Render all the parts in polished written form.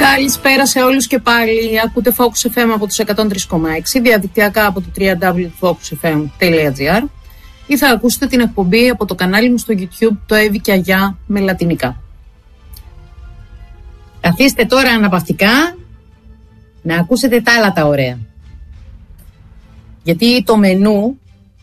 Καλησπέρα σε όλους και πάλι. Ακούτε Focus FM από τους 103,6, διαδικτυακά από το www.focusfm.gr ή θα ακούσετε την εκπομπή από το κανάλι μου στο YouTube, το Εύη και Αγιά με λατινικά. Καθίστε τώρα αναπαυτικά να ακούσετε τα άλλα τα ωραία. Γιατί το μενού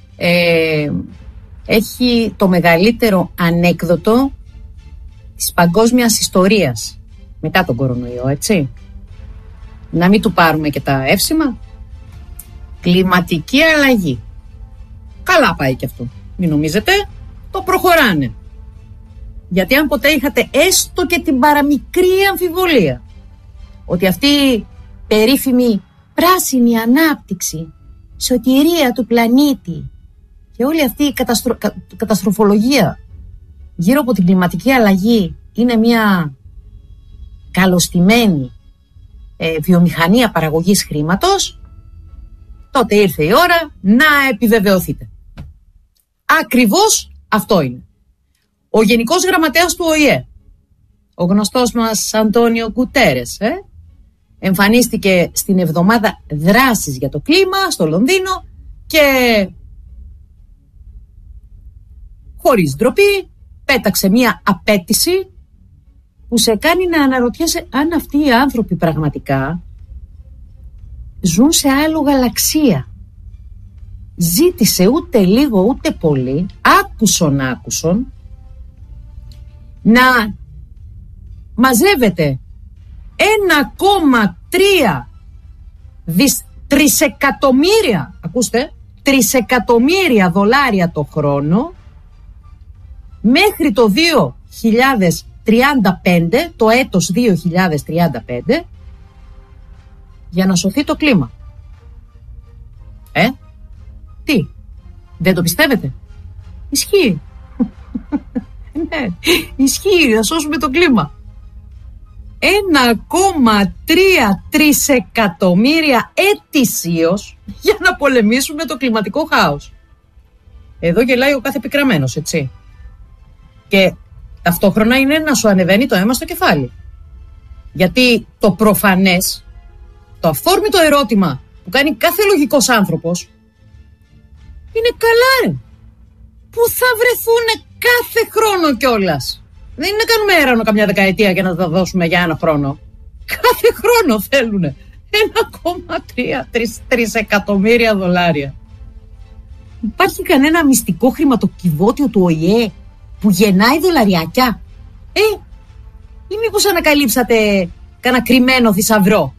έχει το μεγαλύτερο ανέκδοτο της παγκόσμιας ιστορίας μετά τον κορονοϊό, έτσι. Να μην του πάρουμε και τα εύσημα. Κλιματική αλλαγή. Καλά πάει και αυτό. Μην νομίζετε, το προχωράνε. Γιατί αν ποτέ είχατε έστω και την παραμικρή αμφιβολία ότι αυτή η περίφημη πράσινη ανάπτυξη, σωτηρία του πλανήτη και όλη αυτή η καταστροφολογία γύρω από την κλιματική αλλαγή είναι μια καλοστημένη βιομηχανία παραγωγής χρήματος, τότε ήρθε η ώρα να επιβεβαιωθείτε. Ακριβώς αυτό είναι. Ο Γενικός Γραμματέας του ΟΗΕ, ο γνωστός μας Αντώνιο Γκουτέρες, εμφανίστηκε στην εβδομάδα δράσης για το κλίμα στο Λονδίνο και χωρίς ντροπή πέταξε μια απέτηση που σε κάνει να αναρωτιέσαι αν αυτοί οι άνθρωποι πραγματικά ζουν σε άλλο γαλαξία. Ζήτησε ούτε λίγο ούτε πολύ, άκουσον να μαζεύεται 1,3 τρισεκατομμύρια, ακούστε, τρισεκατομμύρια δολάρια το χρόνο μέχρι το 2035, το έτος 2035, για να σωθεί το κλίμα. Τι, δεν το πιστεύετε? Ισχύει. Ναι, ισχύει, να σώσουμε το κλίμα. 1,3 τρισεκατομμύρια ετησίως για να πολεμήσουμε το κλιματικό χάος. Εδώ γελάει ο κάθε πικραμένος, έτσι. Και ταυτόχρονα είναι να σου ανεβαίνει το αίμα στο κεφάλι. Γιατί το προφανές, το αυθόρμητο ερώτημα που κάνει κάθε λογικός άνθρωπος είναι καλά ρε. Πού θα βρεθούν κάθε χρόνο κιόλας? Δεν είναι να κάνουμε έρανο καμιά δεκαετία και να τα δώσουμε για ένα χρόνο. Κάθε χρόνο θέλουνε 1,3 τρισεκατομμύρια δολάρια. Υπάρχει κανένα μυστικό χρηματοκιβώτιο του ΟΗΕ που γεννάει δολαριάκια? Ή μήπως ανακαλύψατε κανένα κρυμμένο θησαυρό?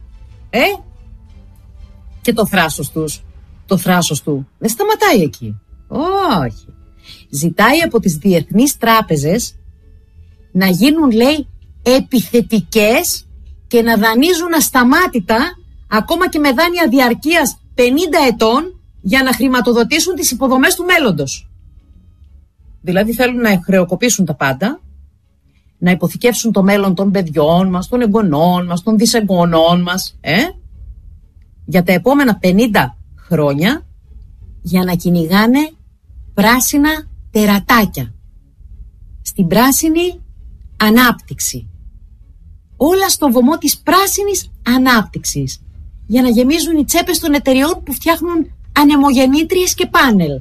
Και το θράσος του δεν σταματάει εκεί. Όχι. Ζητάει από τις διεθνείς τράπεζες να γίνουν, λέει, επιθετικές και να δανείζουν ασταμάτητα, ακόμα και με δάνεια διαρκείας 50 ετών, για να χρηματοδοτήσουν τις υποδομές του μέλλοντος. Δηλαδή θέλουν να χρεοκοπήσουν τα πάντα, να υποθηκεύσουν το μέλλον των παιδιών μας, των εγγονών μας, των δισεγγονών μας, για τα επόμενα 50 χρόνια, για να κυνηγάνε πράσινα τερατάκια. Στην πράσινη ανάπτυξη. Όλα στο βωμό της πράσινης ανάπτυξης. Για να γεμίζουν οι τσέπες των εταιριών που φτιάχνουν ανεμογεννήτριες και πάνελ.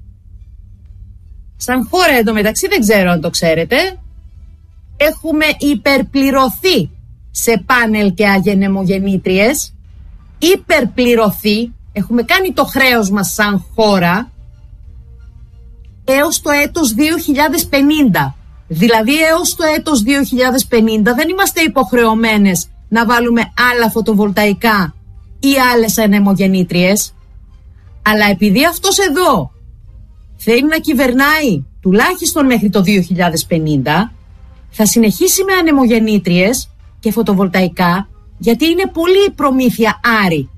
Σαν χώρα εντωμεταξύ, δεν ξέρω αν το ξέρετε, έχουμε υπερπληρωθεί σε πάνελ και ανεμογεννήτριες. Υπερπληρωθεί. Έχουμε κάνει το χρέος μας σαν χώρα έως το έτος 2050. Δηλαδή έως το έτος 2050 δεν είμαστε υποχρεωμένες να βάλουμε άλλα φωτοβολταϊκά ή άλλες ανεμογεννήτριες. Αλλά επειδή αυτός εδώ θέλει να κυβερνάει τουλάχιστον μέχρι το 2050, θα συνεχίσει με ανεμογεννήτριες και φωτοβολταϊκά, γιατί είναι πολύ η προμήθεια άρη.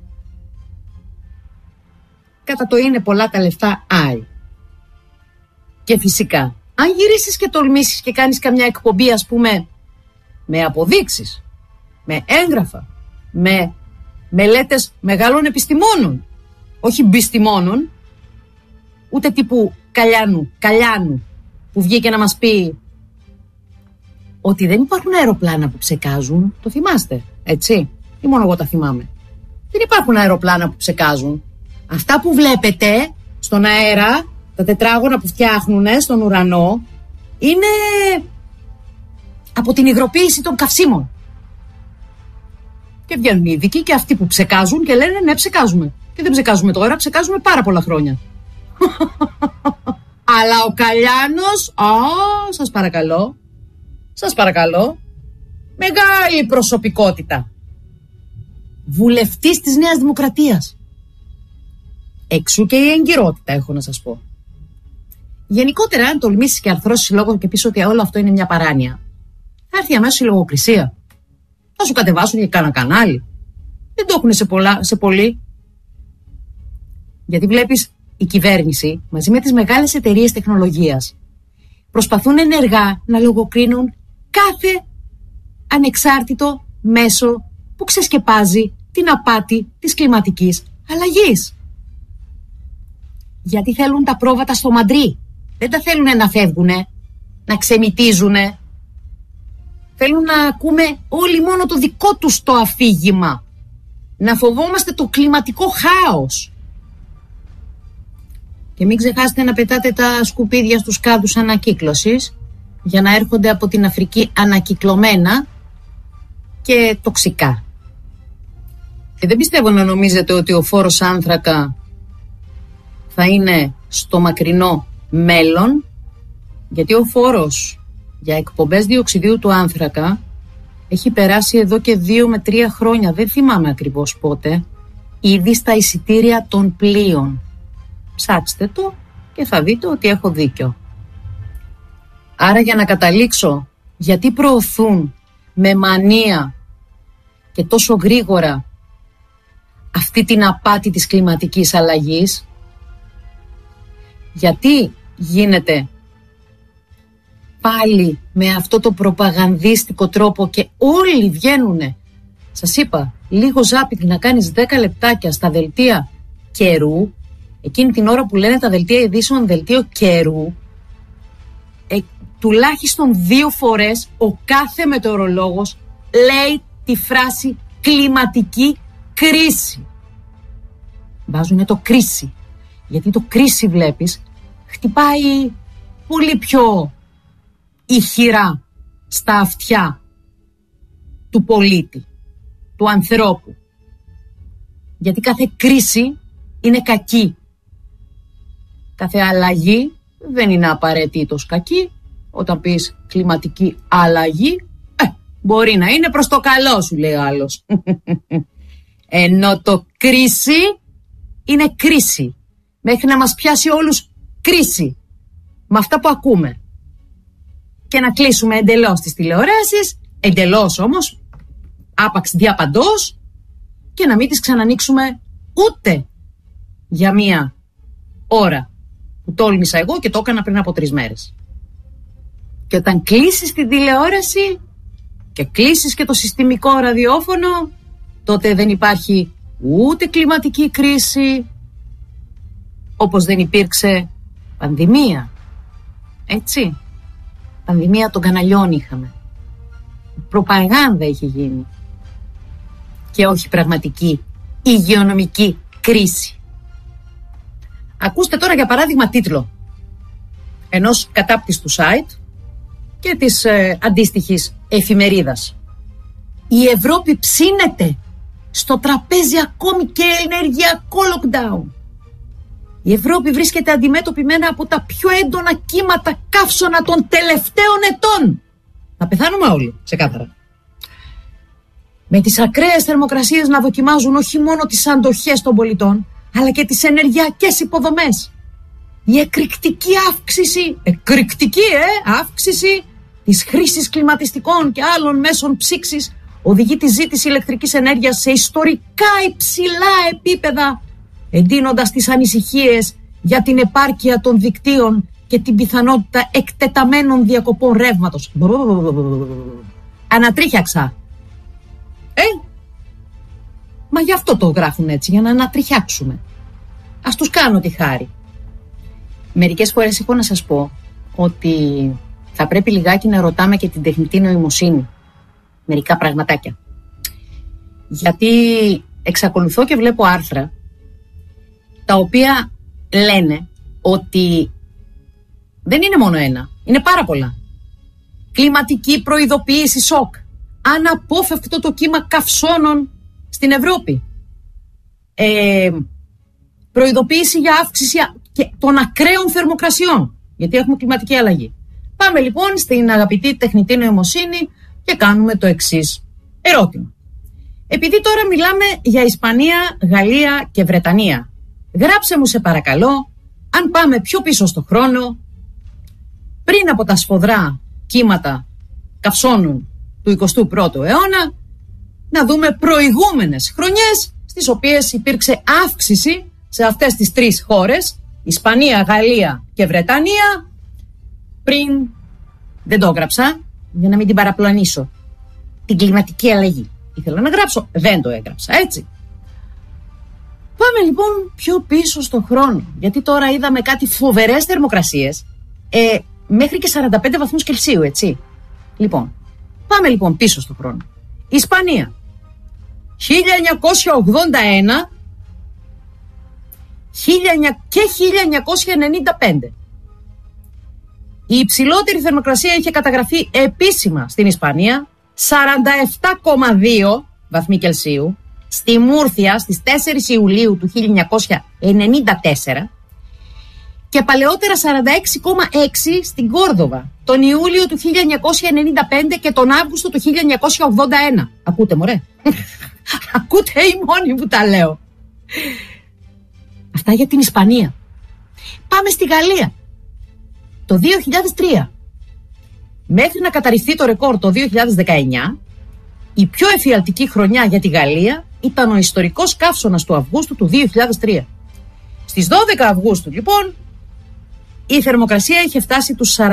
Κατά το είναι πολλά τα λεφτά άρη. Και φυσικά, αν γυρίσεις και τολμήσεις και κάνεις καμιά εκπομπή, ας πούμε, με αποδείξεις, με έγγραφα, με μελέτες μεγάλων επιστημόνων, όχι μπιστημόνων, ούτε τύπου Καλιάνου, που βγήκε να μας πει ότι δεν υπάρχουν αεροπλάνα που ψεκάζουν, το θυμάστε, Έτσι, ή μόνο εγώ τα θυμάμαι? Δεν υπάρχουν αεροπλάνα που ψεκάζουν. Αυτά που βλέπετε στον αέρα, τα τετράγωνα που φτιάχνουν στον ουρανό, είναι από την υγροποίηση των καυσίμων. Και βγαίνουν οι ειδικοί και αυτοί που ψεκάζουν και λένε ναι, ψεκάζουμε. Και δεν ψεκάζουμε τώρα, ψεκάζουμε πάρα πολλά χρόνια. Αλλά ο Καλιάνος, σας παρακαλώ, μεγάλη προσωπικότητα. Βουλευτής της Νέας Δημοκρατίας. Εξού και η εγκυρότητα, έχω να σας πω. Γενικότερα, αν τολμήσεις και αρθρώσεις λόγο και πεις ότι όλο αυτό είναι μια παράνοια, θα έρθει αμέσως η λογοκρισία. Θα σου κατεβάσουν και κάνα κανάλι. Δεν το έχουν σε πολύ. Γιατί βλέπεις, η κυβέρνηση μαζί με τις μεγάλες εταιρείες τεχνολογίας προσπαθούν ενεργά να λογοκρίνουν κάθε ανεξάρτητο μέσο που ξεσκεπάζει την απάτη της κλιματικής αλλαγής. Γιατί θέλουν τα πρόβατα στο μαντρί. Δεν τα θέλουν να φεύγουνε, να ξεμητίζουνε. Θέλουν να ακούμε όλοι μόνο το δικό τους το αφήγημα. Να φοβόμαστε το κλιματικό χάος. Και μην ξεχάσετε να πετάτε τα σκουπίδια στους κάδους ανακύκλωσης για να έρχονται από την Αφρική ανακυκλωμένα και τοξικά. Και δεν πιστεύω να νομίζετε ότι ο φόρος άνθρακα θα είναι στο μακρινό μέλλον, γιατί ο φόρος για εκπομπές διοξιδίου του άνθρακα έχει περάσει εδώ και 2 με 3 χρόνια, δεν θυμάμαι ακριβώς πότε, ήδη στα εισιτήρια των πλοίων. Ψάξτε το και θα δείτε ότι έχω δίκιο. Άρα, για να καταλήξω γιατί προωθούν με μανία και τόσο γρήγορα αυτή την απάτη της κλιματικής αλλαγής, γιατί γίνεται πάλι με αυτό το προπαγανδίστικο τρόπο και όλοι βγαίνουνε. Σας είπα, λίγο ζάπινγκ να κάνεις 10 λεπτάκια στα δελτία καιρού, εκείνη την ώρα που λένε τα δελτία ειδήσεων δελτίο καιρού, τουλάχιστον 2 φορές ο κάθε μετεωρολόγος λέει τη φράση κλιματική κρίση. Βάζουνε το κρίση, γιατί το κρίση βλέπεις χτυπάει πολύ πιο ηχηρά στα αυτιά του πολίτη, του ανθρώπου. Γιατί κάθε κρίση είναι κακή. Κάθε αλλαγή δεν είναι απαραίτητος κακή. Όταν πεις κλιματική αλλαγή, μπορεί να είναι προς το καλό, σου λέει ο άλλος. Ενώ το κρίση είναι κρίση. Μέχρι να μας πιάσει όλους κρίση με αυτά που ακούμε. Και να κλείσουμε εντελώς τις τηλεοράσεις, εντελώς όμως, άπαξ διαπαντός, και να μην τις ξανανοίξουμε ούτε για 1 ώρα, που τόλμησα εγώ και το έκανα πριν από 3 μέρες. Και όταν κλείσεις την τηλεόραση και κλείσεις και το συστημικό ραδιόφωνο, τότε δεν υπάρχει ούτε κλιματική κρίση, όπως δεν υπήρξε πανδημία. Έτσι. Πανδημία των καναλιών είχαμε. Προπαγάνδα είχε γίνει. Και όχι πραγματική υγειονομική κρίση. Ακούστε τώρα για παράδειγμα τίτλο ενός κατάπτυστου site και της αντίστοιχης εφημερίδας. Η Ευρώπη ψήνεται στο τραπέζι ακόμη και ενεργειακό lockdown. Η Ευρώπη βρίσκεται αντιμέτωπη με ένα από τα πιο έντονα κύματα καύσωνα των τελευταίων ετών. Θα πεθάνουμε όλοι, ξεκάθαρα. Με τις ακραίες θερμοκρασίες να δοκιμάζουν όχι μόνο τις αντοχές των πολιτών, αλλά και τις ενεργειακές υποδομές. Η εκρηκτική αύξηση της χρήσης κλιματιστικών και άλλων μέσων ψήξης οδηγεί τη ζήτηση ηλεκτρικής ενέργειας σε ιστορικά υψηλά επίπεδα, εντείνοντας τις ανησυχίες για την επάρκεια των δικτύων και την πιθανότητα εκτεταμένων διακοπών ρεύματος. Ανατρίχιαξα. Μα γι' αυτό το γράφουν έτσι, για να ανατριχιάξουμε. Ας τους κάνω τη χάρη. Μερικές φορές έχω να σας πω ότι θα πρέπει λιγάκι να ρωτάμε και την τεχνητή νοημοσύνη. Μερικά πραγματάκια. Γιατί εξακολουθώ και βλέπω άρθρα τα οποία λένε ότι δεν είναι μόνο ένα, είναι πάρα πολλά. Κλιματική προειδοποίηση σοκ. Αναπόφευκτο το κύμα καυσώνων στην Ευρώπη. Προειδοποίηση για αύξηση των ακραίων θερμοκρασιών, γιατί έχουμε κλιματική αλλαγή. Πάμε λοιπόν στην αγαπητή τεχνητή νοημοσύνη και κάνουμε το εξής ερώτημα. Επειδή τώρα μιλάμε για Ισπανία, Γαλλία και Βρετανία, γράψε μου σε παρακαλώ, αν πάμε πιο πίσω στο χρόνο, πριν από τα σφοδρά κύματα καυσώνων του 21ου αιώνα, να δούμε προηγούμενες χρονιές στις οποίες υπήρξε αύξηση σε αυτές τις τρεις χώρες, Ισπανία, Γαλλία και Βρετανία, πριν, δεν το έγραψα για να μην την παραπλανήσω, την κλιματική αλλαγή. Ήθελα να γράψω, δεν το έγραψα, έτσι. Πάμε λοιπόν πιο πίσω στον χρόνο, γιατί τώρα είδαμε κάτι φοβερές θερμοκρασίες, μέχρι και 45 βαθμούς Κελσίου, έτσι. Λοιπόν, πάμε λοιπόν πίσω στον χρόνο. Ισπανία, 1981 και 1995. Η υψηλότερη θερμοκρασία είχε καταγραφεί επίσημα στην Ισπανία, 47,2 βαθμοί Κελσίου, στη Μούρθια στις 4 Ιουλίου του 1994 και παλαιότερα 46,6 στην Κόρδοβα τον Ιούλιο του 1995 και τον Αύγουστο του 1981. Ακούτε μωρέ? Ακούτε οι μόνοι που τα λέω? Αυτά για την Ισπανία. Πάμε στη Γαλλία. Το 2003, μέχρι να καταρριφθεί το ρεκόρ το 2019, η πιο εφιαλτική χρονιά για τη Γαλλία ήταν ο ιστορικός καύσωνας του Αυγούστου του 2003. Στις 12 Αυγούστου λοιπόν η θερμοκρασία είχε φτάσει τους 44,1.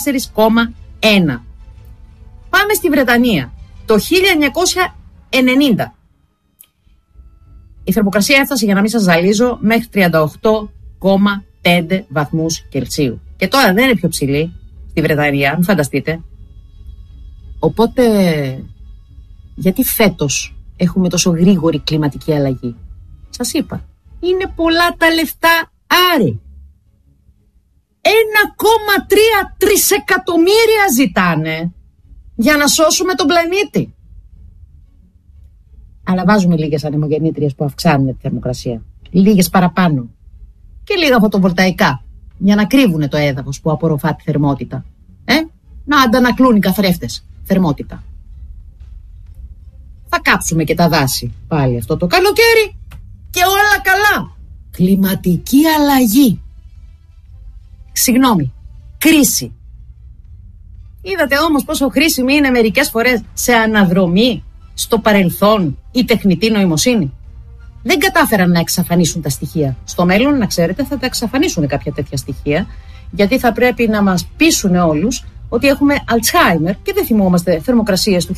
Πάμε στη Βρετανία. Το 1990 η θερμοκρασία έφτασε, για να μην σας ζαλίζω, μέχρι 38,5 βαθμούς Κελσίου. Και τώρα δεν είναι πιο ψηλή στη Βρετανία, μην φανταστείτε. Οπότε, γιατί φέτος έχουμε τόσο γρήγορη κλιματική αλλαγή? Σας είπα, είναι πολλά τα λεφτά, άρη. 1,3 τρισεκατομμύρια ζητάνε για να σώσουμε τον πλανήτη. Αλλά βάζουμε λίγες ανεμογεννήτριες που αυξάνουν τη θερμοκρασία. Λίγες παραπάνω. Και λίγα φωτοβολταϊκά για να κρύβουν το έδαφος που απορροφά τη θερμότητα. Να αντανακλούν οι καθρέφτες θερμότητα. Θα κάψουμε και τα δάση πάλι αυτό το καλοκαίρι και όλα καλά. Κλιματική αλλαγή. Συγγνώμη, κρίση. Είδατε όμως πόσο χρήσιμη είναι μερικές φορές σε αναδρομή στο παρελθόν η τεχνητή νοημοσύνη? Δεν κατάφεραν να εξαφανίσουν τα στοιχεία. Στο μέλλον, να ξέρετε, θα τα εξαφανίσουν κάποια τέτοια στοιχεία, γιατί θα πρέπει να μας πείσουν όλους ότι έχουμε Alzheimer και δεν θυμόμαστε θερμοκρασίες του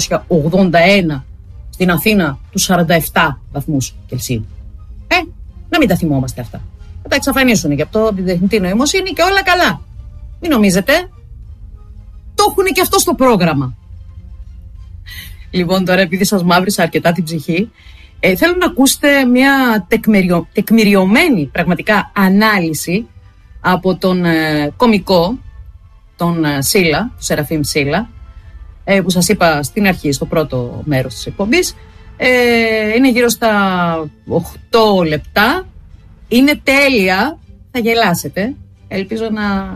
1981 στην Αθήνα του 47 βαθμούς Κελσίου. Να μην τα θυμόμαστε αυτά. Θα τα εξαφανίσουν και από την τεχνητή νοημοσύνη και όλα καλά. Μην νομίζετε. Το έχουν και αυτό στο πρόγραμμα. Λοιπόν, τώρα επειδή σας μαύρισα αρκετά την ψυχή, θέλω να ακούσετε μια τεκμηριωμένη πραγματικά ανάλυση από τον κωμικό, τον Σίλα, τον Σεραφείμ Σίλα, που σας είπα στην αρχή, στο πρώτο μέρος της εκπομπής. Είναι γύρω στα 8 λεπτά. Είναι τέλεια. Θα γελάσετε. Ελπίζω να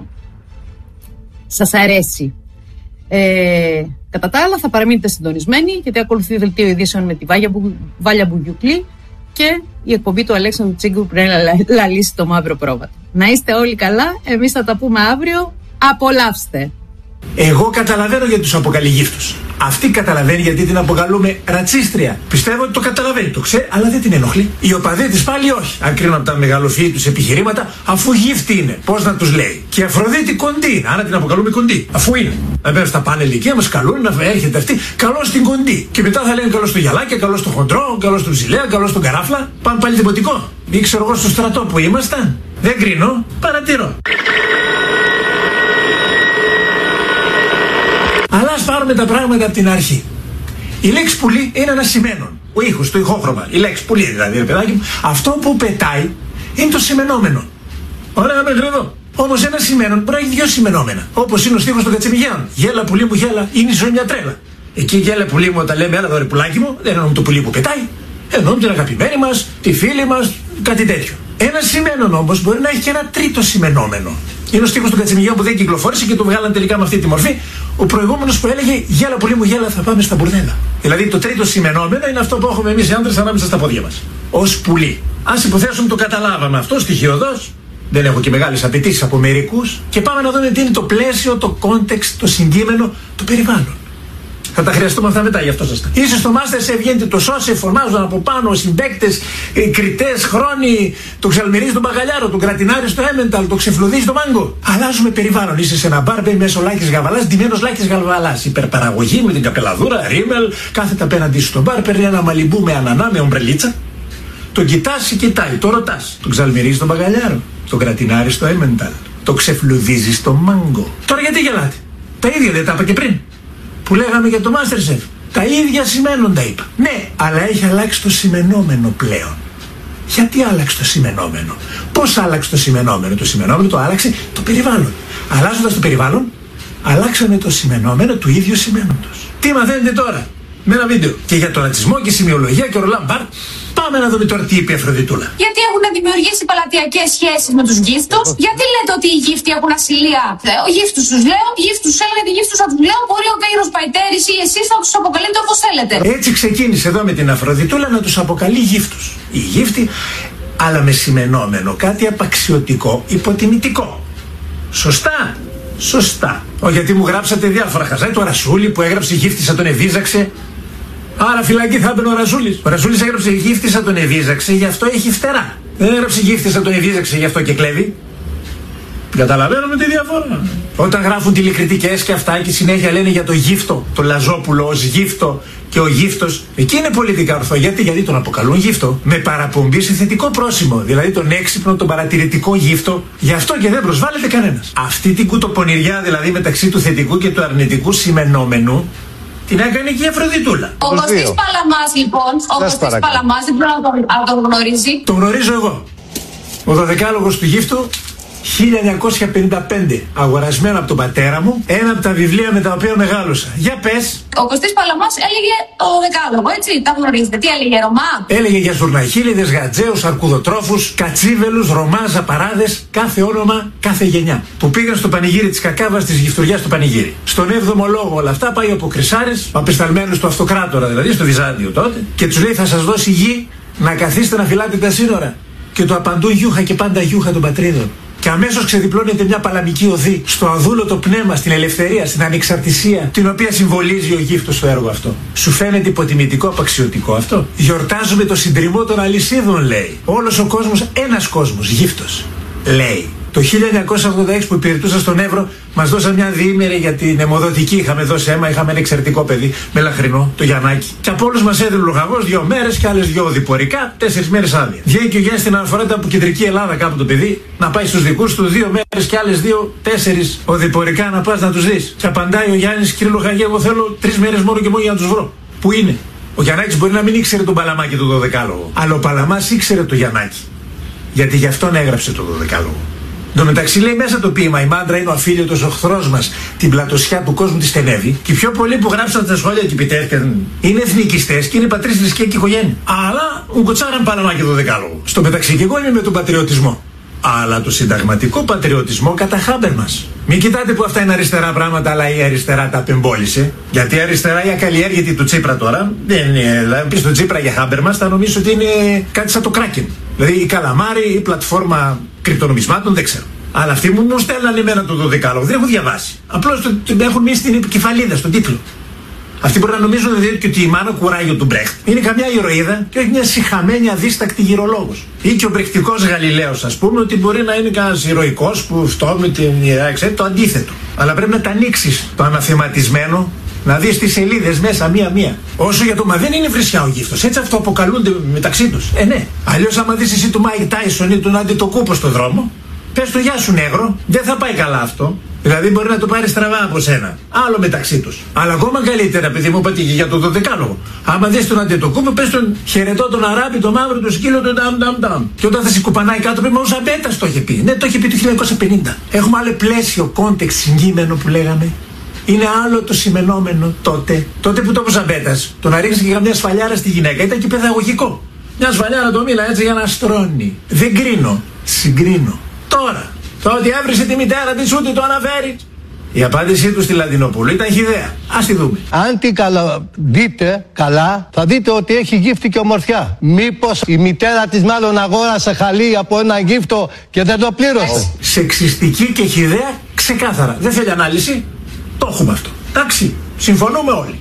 σας αρέσει. Κατά τα άλλα θα παραμείνετε συντονισμένοι, γιατί ακολουθεί δελτίο ειδήσεων με τη Βάλια Μπουγιουκλή και η εκπομπή του Αλέξανδρου Τσίγκου που να λαλήσει το μαύρο πρόβατο. Να είστε όλοι καλά, εμείς θα τα πούμε αύριο. Απολαύστε. Εγώ καταλαβαίνω για τους αποκαλυγύφτους. Αυτή καταλαβαίνει γιατί την αποκαλούμε ρατσίστρια. Πιστεύω ότι το καταλαβαίνει, το ξέρει, αλλά δεν την ενοχλεί. Οι οπαδοί της πάλι όχι. Αν κρίνω από τα μεγαλοφυή τους επιχειρήματα, αφού γύφτη είναι. Πώς να τους λέει? Και η Αφροδίτη κοντή είναι, άρα την αποκαλούμε κοντή. Αφού είναι. Να μπαίνουν στα πάνελ εκεί, να μας καλούν, να έρχεται αυτή, καλώς στην κοντή. Και μετά θα λένε καλώς στο γυαλάκι, καλώς στο χοντρό, καλώς στον ψηλέα, καλώς στον καράφλα. Πάνε πάλι δημοτικό. Ή ξέρω εγώ στο στρατό που ήμασταν. Δεν κρίνω, παρατηρώ. Αλλά ας πάρουμε τα πράγματα από την αρχή. Η λέξη πουλί είναι ένα σημαίνον. Ο ήχος, το ηχόχρωμα, η λέξη πουλί δηλαδή, ρε παιδάκι μου. Αυτό που πετάει είναι το σημενόμενο. Ωραία, μέχρι εδώ. Όμως ένα σημαίνον μπορεί να έχει δύο σημενόμενα. Όπως είναι ο στίχος των Κατσιμιγιάννων. Γέλα πουλί μου, γέλα, είναι η ζωή μια τρέλα. Εκεί γέλα πουλί μου, όταν λέμε έλα εδώ ρε πουλάκι μου, δεν εννοούμε το πουλί που πετάει. Εννοούμε την αγαπημένη μας, τη φίλη μας, κάτι τέτοιο. Ένα σημαίνον όμως μπορεί να έχει και ένα τρίτο σημενόμενο. Είναι ο στίχος του Κατσιμιγιάννου που δεν κυκλοφόρησε και το βγάλαν τελικά με αυτή τη μορφή. Ο προηγούμενος που έλεγε γέλα πουλί μου, γέλα, θα πάμε στα μπουρδέλα. Δηλαδή το τρίτο σημενόμενο είναι αυτό που έχουμε εμείς οι άντρες ανάμεσα στα πόδια μας. Ως πουλί. Ας υποθέσουμε το καταλάβαμε αυτό στοιχειοδός. Δεν έχω και μεγάλες απαιτήσεις από μερικούς. Και πάμε να δούμε τι είναι το πλαίσιο, το context, το συγκείμενο, το περιβάλλον. Θα τα χρειαστούμε αυτά μετά, γι' αυτό σας τα. Ίσως στο Masterchef βγαίνει το σώσε, φωνάζουν από πάνω συμπαίκτες, κριτές, χρόνοι, το ξαλμυρίζει τον μπαγαλιάρο, το κρατινάρι στο Emmental, το ξεφλουδίζει το μάγκο. Αλλάζουμε περιβάλλον. Είσαι σε ένα μπαρ, μπαίνει μέσα ο Λάκης Γαβαλάς, ντυμένος Λάκης Γαβαλάς. Υπερπαραγωγή με την καπελαδούρα, ρίμελ, κάθεται απέναντι στο μπαρ, παίρνει ένα μαλιμπού με ανανά, με ομπρελίτσα. Τον κοιτάς, κοιτάει, το ρωτάς. Τον ξαλμυρίζει τον μπαγαλιάρο, το κρατινάρι στο Emmental, το ξεφλουδίζει στο μάγκο. Τώρα γιατί γελάτε? Τα ίδια δεν τα είπα και πριν. Που λέγαμε για το Masterchef. Τα ίδια σημαίνοντα είπα. Ναι, αλλά έχει αλλάξει το σημενόμενο πλέον. Γιατί άλλαξε το σημενόμενο? Πώς άλλαξε το σημενόμενο? Το σημενόμενο το άλλαξε το περιβάλλον. Αλλάζοντας το περιβάλλον, αλλάξαμε το σημενόμενο του ίδιου σημαίνοντος. Τι μαθαίνετε τώρα? Με ένα βίντεο. Και για τον ρατσισμό και σημειολογία και Ρολάν Μπάρτ. Πάμε να δούμε τώρα τι είπε η Αφροδιτούλα. Γιατί έχουν δημιουργήσει πελατειακές σχέσεις με τους γύφτους? Γιατί λέτε ότι οι γύφτοι έχουν ασυλία? Ο γύφτους τους λέω, γύφτους έλεγετε, γύφτους θα τους λέω. Μπορεί ο Καΐρος Παϊτέρης ή εσείς να τους αποκαλείτε όπως θέλετε. Έτσι ξεκίνησε εδώ με την Αφροδιτούλα να τους αποκαλεί γύφτους. Οι γύφτοι, αλλά με σημενόμενο κάτι απαξιωτικό, υποτιμητικό. Σωστά. Σωστά. Γιατί μου γράψατε διάφορα χαζά. Το Ρασούλη που έγραψε γύφτησα τον Εβίζαξε. Άρα φυλακή θα έμπαινε ο Ρασούλης. Ο Ρασούλης έγραψε γύφτησα τον Εβίζαξε, γι' αυτό έχει φτερά. Δεν έγραψε γύφτησα τον Εβίζαξε, γι' αυτό και κλέβει. Καταλαβαίνουμε τη διαφορά. Όταν γράφουν τηλεκριτικές και αυτά και συνέχεια λένε για το γύφτο, το Λαζόπουλο ως γύφτο και ο γύφτος, εκεί είναι πολιτικά ορθό. Γιατί τον αποκαλούν γύφτο με παραπομπή σε θετικό πρόσημο. Δηλαδή τον έξυπνο, τον παρατηρητικό γύφτο. Γι' αυτό και δεν προσβάλλεται κανένας. Αυτή την κουτοπονηριά δηλαδή μεταξύ του θετικού και του αρνητικού σημενόμενου την έκανε και η Αφροδιτούλα. Ο Κωστής Παλαμάς λοιπόν, ο Κωστής Παλαμάς δεν πρέπει να τον γνωρίζει. Τον γνωρίζω εγώ. Ο δωδεκάλογος του γύφτου 1955, αγορασμένο από τον πατέρα μου, ένα από τα βιβλία με τα οποία μεγάλωσα. Για πες. Ο Κωστής Παλαμάς έλεγε το δεκάλογο, έτσι, τα γνωρίζετε. Τι έλεγε, Ρωμά? Έλεγε για ζουρναχίλιδες, γατζέους, αρκουδοτρόφους, κατσίβελους, Ρωμά, ζαπαράδες, κάθε όνομα, κάθε γενιά. Που πήγαν στο πανηγύρι της Κακάβας της γυφτουριάς του πανηγύρι. Στον 7ο λόγο όλα αυτά πάει από Κρυσάρες, απεσταλμένους του αυτοκράτορα δηλαδή, στο Βυζάντιο τότε, και τους λέει θα σας δώσει γη να καθίσετε να φυλάτε τα σύνορα. Και του απαντούν γιούχα και πάντα γιούχα των πατρίδων. Και αμέσως ξεδιπλώνεται μια παλαμική οδή στο αδούλωτο πνεύμα, στην ελευθερία, στην ανεξαρτησία, την οποία συμβολίζει ο γύφτος στο έργο αυτό. Σου φαίνεται υποτιμητικό, απαξιωτικό αυτό? Γιορτάζουμε το συντριμμό των αλυσίδων, λέει. Όλος ο κόσμος, ένας κόσμος, γύφτος, λέει. Το 1986 που υπηρετούσα στον Εύρο, μας δώσαν μια διήμερη για την αιμοδοτική. Είχαμε δώσει αίμα, είχαμε ένα εξαιρετικό παιδί, μελαχρινό, το Γιαννάκη. Και από όλους μας έδινε λογαγός 2 μέρες και άλλες 2 οδηπορικά, 4 μέρες άδεια. Βγαίνει και ο Γιάννης στην αναφορά από κεντρική Ελλάδα κάπου το παιδί, να πάει στους δικούς του 2 μέρες και άλλες 2-4 οδηπορικά να πας να τους δεις. Και απαντάει ο Γιάννης, κύριε Λογαγέ, εγώ θέλω 3 μέρες μόνο και μόνο για να τους βρω. Πού είναι? Ο Γιαννάκης μπορεί να μην ήξερε τον Παλαμά και το δωδεκάλογο. Αλλά ο Παλαμάς ήξερε το Γιαννάκη. Γιατί γι' αυτόν έγραψε το δωδεκάλογο. Εν τω μεταξύ λέει μέσα το ποίημα η μάντρα είναι ο αφίλιος οχθρός μας, την πλατωσιά του κόσμου τη στενεύει. Και οι πιο πολλοί που γράψαν τα σχόλια και επιτέθηκαν είναι εθνικιστές και είναι πατρίς, θρησκεία και οικογένεια. Αλλά μου κοτσάραν Παλαμά και το δεκάλογο. Στο μεταξύ και εγώ είμαι με τον πατριωτισμό. Αλλά το συνταγματικό πατριωτισμό κατά Χάμπερμας. Μην κοιτάτε που αυτά είναι αριστερά πράγματα, αλλά η αριστερά τα απεμπόλησε. Γιατί η αριστερά η ακαλλιέργητη του Τσίπρα τώρα, δεν είναι. Δηλαδή, πει στον Τσίπρα για Χάμπερμας, θα νομίζω ότι είναι κάτι σαν το Κράκεν. Δηλαδή η Καλαμάρη, η πλατφόρμα κρυπτονομισμάτων, δεν ξέρω. Αλλά αυτοί μου στέλνανε εμένα το 12ο, δεν έχω διαβάσει. Απλώς έχουν μείνει στην επικεφαλίδα, στον τίτλο. Αυτοί μπορεί να νομίζουν δηλαδή ότι η Μάνα Κουράγιο του Μπρέχτ είναι καμιά ηρωίδα και όχι μια σιχαμένη αδίστακτη γυρολόγος. Ή και ο μπρεχτικός Γαλιλαίος, ας πούμε, ότι μπορεί να είναι κανένας ηρωικός που αυτό με την ξέρετε, το αντίθετο. Αλλά πρέπει να τα ανοίξεις το αναθεματισμένο, να δεις τις σελίδες μέσα μία-μία. Όσο για το μα δεν είναι βρισιά ο γύφτος, έτσι αυτό αποκαλούνται μεταξύ τους. Ναι. Αλλιώς άμα δεις εσύ του Μάικ Τάισον ή του Αντιτοκούπο στον δρόμο, πες του γεια σου νέγρο, δεν θα πάει καλά αυτό. Δηλαδή μπορεί να το πάρει στραβά από σένα. Άλλο μεταξύ τους. Αλλά ακόμα καλύτερα, επειδή μου είπατε και για το 12λόγο. Άμα δεις τον Αντετοκούμπο, πες τον χαιρετώ τον Αράπη, το μαύρο, το σκύλο, τον νταμ. Και όταν θα σε κουπανάει κάτω, πει μα ο Ζαμπέτας το είχε πει. Ναι, το είχε πει το 1950. Έχουμε άλλο πλαίσιο, κόντεξ, συγκείμενο που λέγαμε. Είναι άλλο το σημενόμενο τότε. Τότε που το είπε ο Ζαμπέτας, το να ρίξει και μια σφαλιάρα στη γυναίκα ήταν και παιδαγωγικό. Μια σφαλιάρα το μίλα έτσι για να στρώνει. Δεν κρίνω, συγκρίνω. Τώρα, το ότι έβρισε τη μητέρα της ούτε το αναφέρει. Η απάντησή του στη Λατινοπούλου ήταν χυδαία. Ας τη δούμε. Αν τη δείτε καλά, θα δείτε ότι έχει γύφτη και ομορφιά. Μήπως η μητέρα της μάλλον αγόρασε χαλί από ένα γύφτο και δεν το πλήρωσε. Σεξιστική και χυδαία ξεκάθαρα. Δεν θέλει ανάλυση. Το έχουμε αυτό. Εντάξει, συμφωνούμε όλοι.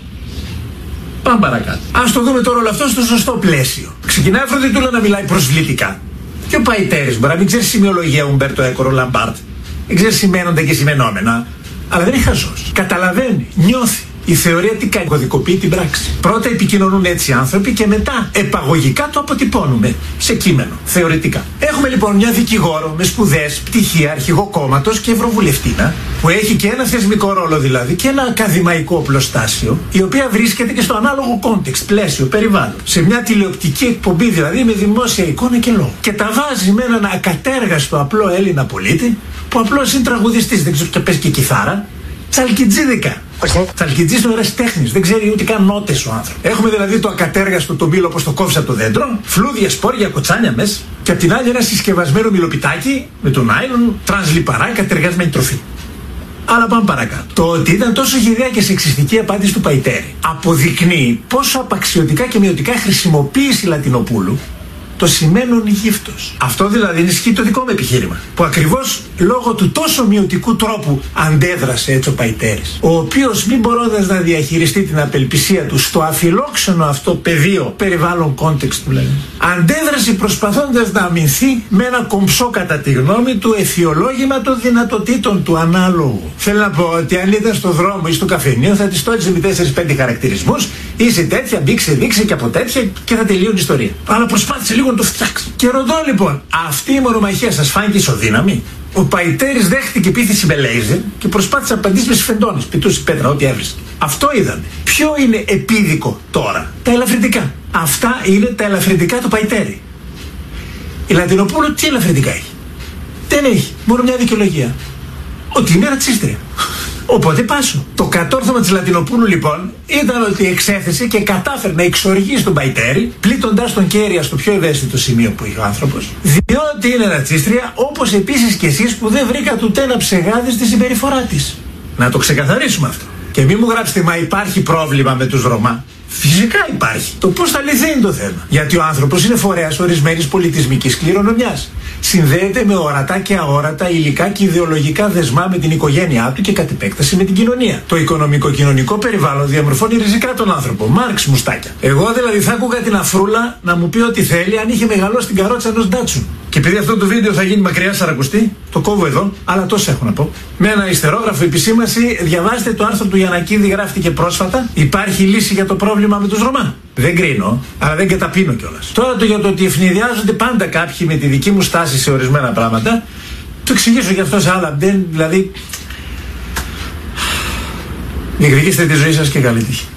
Πάμε παρακάτω. Ας το δούμε τώρα όλο αυτό στο σωστό πλαίσιο. Ξεκινάει η Αφροδιτούλα να μιλάει προσβλητικά. Και ο Παϊτέρης μπορεί να μην ξέρει σημειολογία Ουμπέρτο Έκορο Λαμπάρτ. Δεν ξέρει σημαίνοντα και σημενόμενα. Αλλά δεν είναι χαζός. Καταλαβαίνει, νιώθει. Η θεωρία τι κάνει, κωδικοποιεί την πράξη. Πρώτα επικοινωνούν έτσι οι άνθρωποι και μετά επαγωγικά το αποτυπώνουμε σε κείμενο, θεωρητικά. Έχουμε λοιπόν μια δικηγόρο με σπουδές, πτυχία, αρχηγό κόμματος και ευρωβουλευτήνα, που έχει και ένα θεσμικό ρόλο δηλαδή και ένα ακαδημαϊκό οπλοστάσιο, η οποία βρίσκεται και στο ανάλογο κόντεξ, πλαίσιο, περιβάλλον. Σε μια τηλεοπτική εκπομπή δηλαδή με δημόσια εικόνα και λόγο. Και τα βάζει με έναν ακατέργαστο απλό Έλληνα πολίτη, που απλώς είναι τραγουδιστής, δεν ξέρω και παίζει και κιθάρα, τσαλκιτζίδικα. Τσαλκιτζής είναι ερασιτέχνης, δεν ξέρει ούτε καν νότες ο άνθρωπος. Έχουμε δηλαδή το ακατέργαστο το μήλο όπως το κόβει από το δέντρο, φλούδια, σπόρια, κοτσάνια μέσα, και απ' την άλλη ένα συσκευασμένο μιλοπιτάκι με τον άιλον, τρανσλιπαρά, κατεργασμένη τροφή. Αλλά πάμε παρακάτω. Το ότι ήταν τόσο χυδαία και σεξιστική απάντηση του Παϊτέρη αποδεικνύει πόσο απαξιωτικά και μειωτικά χρησιμοποίησε η Λατινοπούλου το σημαίνον γύφτος. Αυτό δηλαδή ενισχύει το δικό μου επιχείρημα. Που ακριβώς λόγω του τόσο μειωτικού τρόπου αντέδρασε έτσι ο Παϊτέρης. Ο οποίος, μην μπορώντας να διαχειριστεί την απελπισία του στο αφιλόξενο αυτό πεδίο, περιβάλλον κόντεξ του λένε, αντέδρασε προσπαθώντας να αμυνθεί με ένα κομψό κατά τη γνώμη του αιθιολόγημα των δυνατοτήτων του ανάλογου. Θέλω να πω ότι αν ήταν στο δρόμο ή στο καφενείο θα τη στόλιζε με 4-5 χαρακτηρισμούς. Είσαι τέτοια, μπήξε, δείξε και από τέτοια και θα τελειώνει η ιστορία. Αλλά προσπάθησε λίγο να το φτιάξει. Και ρωτώ λοιπόν, αυτή η μονομαχία σας φάνηκε ισοδύναμη? Ο Παϊτέρης δέχτηκε επίθεση με λέιζερ και προσπάθησε να απαντήσει με σφεντώνες, πετούσε πέτρα, ό,τι έβρισκε. Αυτό είδαμε. Ποιο είναι επίδικο τώρα? Τα ελαφρυντικά. Αυτά είναι τα ελαφρυντικά του Παϊτέρη. Η Λατινοπούλου τι ελαφρυντικά έχει? Δεν έχει. Μόνο μια δικαιολογία. Ότι είναι ρατσίστρια. Οπότε πάσω. Το κατόρθωμα της Λατινοπούλου λοιπόν ήταν ότι εξέθεσε και κατάφερε να εξοργήσει τον Παϊτέρη, πλήττοντας τον κέρια στο πιο ευαίσθητο σημείο που είχε ο άνθρωπος, διότι είναι ρατσίστρια, όπως επίσης και εσείς που δεν βρήκατε ούτε ένα ψεγάδι στη συμπεριφορά της. Να το ξεκαθαρίσουμε αυτό. Και μην μου γράψετε, μα υπάρχει πρόβλημα με τους Ρωμά. Φυσικά υπάρχει. Το πώς θα λυθεί είναι το θέμα. Γιατί ο άνθρωπος είναι φορέας ορισμένης πολιτισμικής κληρονομιάς. Συνδέεται με ορατά και αόρατα υλικά και ιδεολογικά δεσμά με την οικογένειά του και κατ' επέκταση με την κοινωνία. Το οικονομικό-κοινωνικό περιβάλλον διαμορφώνει ριζικά τον άνθρωπο. Μάρξ μουστάκια. Εγώ δηλαδή θα άκουγα την Αφρούλα να μου πει ό,τι θέλει αν είχε μεγαλώσει την καρότσα ενός Ντάτσου. Και επειδή αυτό το βίντεο θα γίνει μακριά σαρακουστή, το κόβω εδώ, αλλά τόσο έχω να πω. Με ένα ιστερόγραφο επισήμανση, διαβάστε το άρθρο του Γιαννακίδη, γράφτηκε πρόσφατα. Υπάρχει λύση για το πρόβλημα με τους Ρωμά. Δεν κρίνω, αλλά δεν καταπίνω κιόλας. Τώρα το για το ότι ευνηδιάζονται πάντα κάποιοι με τη δική μου στάση σε ορισμένα πράγματα, το εξηγήσω γι' αυτό σε άλλα. Δηλαδή. Διεκδικήστε τη ζωή σας και καλή τύχη.